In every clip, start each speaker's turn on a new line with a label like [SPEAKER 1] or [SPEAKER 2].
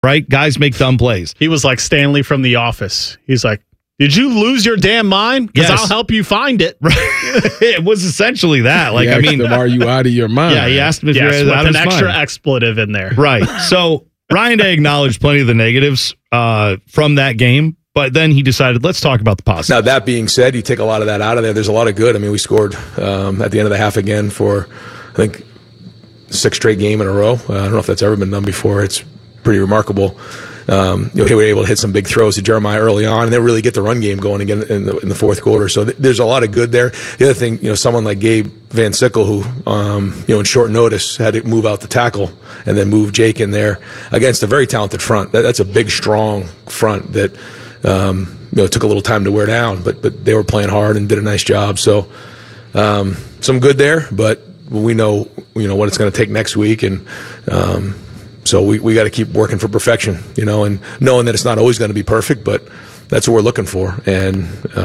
[SPEAKER 1] right? Guys make dumb plays.
[SPEAKER 2] He was like Stanley from The Office. He's like, did you lose your damn mind? Because I'll help you find it.
[SPEAKER 1] It was essentially that. Like,
[SPEAKER 3] I mean, are you out of your mind?
[SPEAKER 1] Yeah, he asked him if
[SPEAKER 2] you're
[SPEAKER 1] out of his mind.
[SPEAKER 2] With an extra expletive in there.
[SPEAKER 1] Right. So Ryan Day acknowledged plenty of the negatives from that game, but then he decided, let's talk about the positives.
[SPEAKER 4] Now, that being said, you take a lot of that out of there. There's a lot of good. I mean, we scored at the end of the half again for, I think, 6th straight game in a row. I don't know if that's ever been done before. It's pretty remarkable. We were able to hit some big throws to Jeremiah early on, and then really get the run game going again in the fourth quarter. So there's a lot of good there. The other thing, someone like Gabe Van Sickle, who, in short notice had to move out the tackle and then move Jake in there against a very talented front. That's a big, strong front that, took a little time to wear down, but they were playing hard and did a nice job. So, some good there, but we know, what it's going to take next week, and, so we got to keep working for perfection, and knowing that it's not always going to be perfect, but that's what we're looking for. And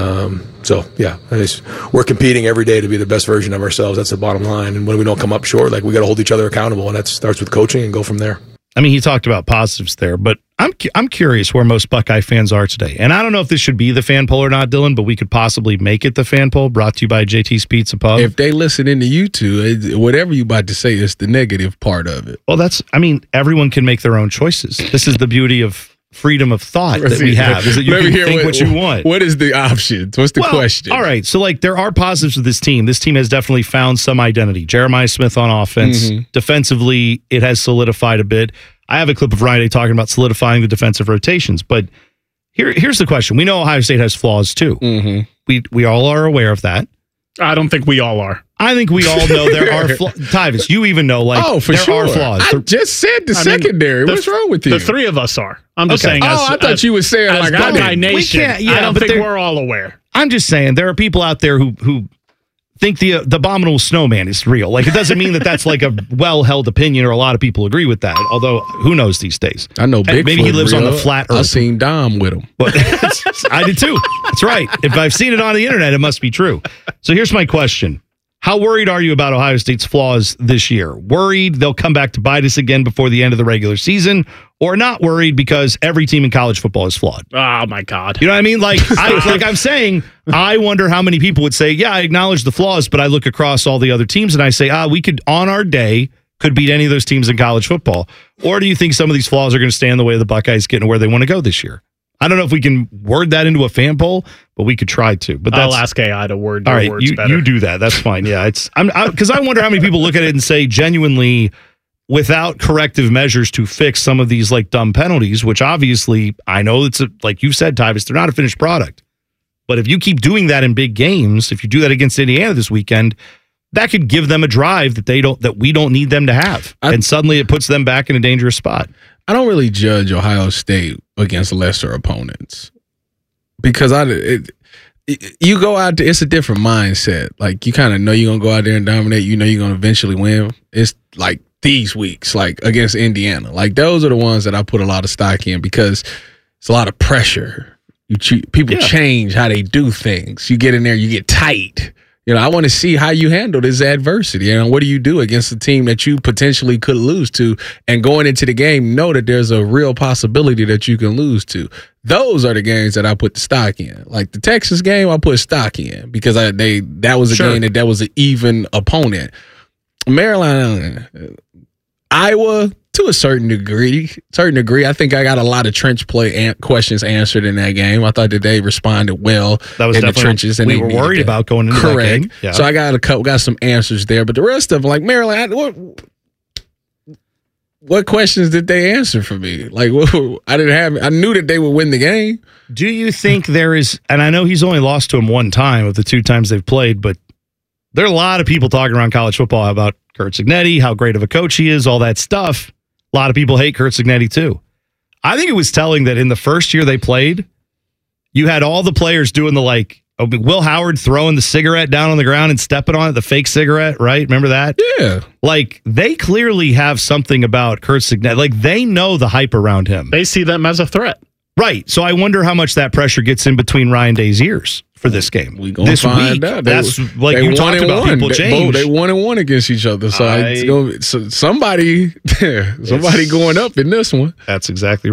[SPEAKER 4] we're competing every day to be the best version of ourselves. That's the bottom line. And when we don't come up short, we got to hold each other accountable, and that starts with coaching and go from there.
[SPEAKER 1] I mean, he talked about positives there, but I'm curious where most Buckeye fans are today. And I don't know if this should be the fan poll or not, Dylan, but we could possibly make it the fan poll, brought to you by JT's Pizza Pub.
[SPEAKER 3] If they listen into you two, whatever you about to say is the negative part of it.
[SPEAKER 1] Well, everyone can make their own choices. This is the beauty of freedom of thought that we have, is that you can think what you want.
[SPEAKER 3] What is the option? What's the question?
[SPEAKER 1] All right, so there are positives with this team. This team has definitely found some identity. Jeremiah Smith on offense. Mm-hmm. Defensively, it has solidified a bit. I have a clip of Ryan Day talking about solidifying the defensive rotations, but here's the question. We know Ohio State has flaws too. Mm-hmm. We all are aware of that.
[SPEAKER 2] I don't think we all are.
[SPEAKER 1] I think we all know there are flaws. Tyvis, you even know, there are flaws.
[SPEAKER 3] I just said secondary. What's wrong with you?
[SPEAKER 2] The three of us are. I'm just saying.
[SPEAKER 3] I thought you were saying
[SPEAKER 2] as Buckeye Nation. I don't think we're all aware.
[SPEAKER 1] I'm just saying there are people out there who think the abominable snowman is real. It doesn't mean that that's a well-held opinion, or a lot of people agree with that. Although, who knows these days?
[SPEAKER 3] I know Bigfoot.
[SPEAKER 1] Maybe he lives on the flat earth.
[SPEAKER 3] I've seen Dom with him.
[SPEAKER 1] I did too. That's right. If I've seen it on the internet, it must be true. So here's my question. How worried are you about Ohio State's flaws this year? Worried they'll come back to bite us again before the end of the regular season, or not worried because every team in college football is flawed?
[SPEAKER 2] Oh, my God.
[SPEAKER 1] You know what I mean? I'm saying, I wonder how many people would say, yeah, I acknowledge the flaws, but I look across all the other teams and I say, we could, on our day, could beat any of those teams in college football. Or do you think some of these flaws are going to stand in the way of the Buckeyes getting where they want to go this year? I don't know if we can word that into a fan poll, but we could try to. But
[SPEAKER 2] I'll ask AI to word.
[SPEAKER 1] All right,
[SPEAKER 2] words better.
[SPEAKER 1] You do that. That's fine. Yeah, because I wonder how many people look at it and say genuinely, without corrective measures to fix some of these dumb penalties, which obviously I know it's like you said, Tyvis, they're not a finished product. But if you keep doing that in big games, if you do that against Indiana this weekend, that could give them a drive that we don't need them to have, and suddenly it puts them back in a dangerous spot.
[SPEAKER 3] I don't really judge Ohio State against lesser opponents because you go out there, it's a different mindset. You kind of know you're going to go out there and dominate. You know you're going to eventually win. It's these weeks, against Indiana. Those are the ones that I put a lot of stock in because it's a lot of pressure. People change how they do things. You get in there, you get tight. I want to see how you handle this adversity. What do you do against a team that you potentially could lose to, and going into the game, know that there's a real possibility that you can lose to. Those are the games that I put the stock in. The Texas game, I put stock in because that was a game that was an even opponent. Maryland, Iowa, to a certain degree. I think I got a lot of trench play questions answered in that game. I thought that they responded well
[SPEAKER 1] in the trenches. And we were worried about going into that game. Yeah.
[SPEAKER 3] So I got some answers there. But the rest of them, Maryland, what questions did they answer for me? I knew that they would win the game.
[SPEAKER 1] Do you think there is, and I know he's only lost to him one time of the two times they've played, but there are a lot of people talking around college football about Curt Cignetti, how great of a coach he is, all that stuff. A lot of people hate Curt Cignetti too. I think it was telling that in the first year they played, you had all the players doing Will Howard throwing the cigarette down on the ground and stepping on it, the fake cigarette, right? Remember that?
[SPEAKER 3] Yeah.
[SPEAKER 1] They clearly have something about Curt Cignetti. They know the hype around him.
[SPEAKER 2] They see them as a threat.
[SPEAKER 1] Right. So I wonder how much that pressure gets in between Ryan Day's ears for this game.
[SPEAKER 3] We're going to find out.
[SPEAKER 1] That's you talked about. People change.
[SPEAKER 3] They 1-1 against each other. So somebody going up in this one.
[SPEAKER 1] That's exactly right.